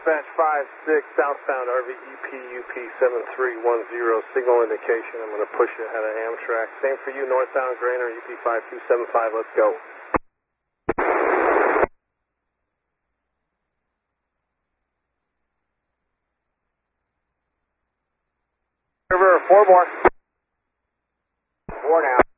Dispatch 5-6, southbound RVEP UP 7310, signal indication. I'm going to push you ahead of Amtrak. Same for you, northbound Grainer UP 5275, let's go. River, 4 more. 4 now.